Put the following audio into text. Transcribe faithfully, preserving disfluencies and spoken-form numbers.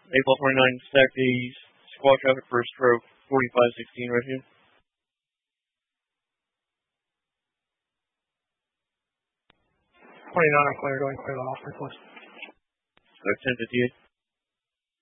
eight ball twenty-nine, stack the squad traffic for stroke forty-five sixteen right here. twenty-nine, I'm clear, going clear the officer, please. ten fifty-eight.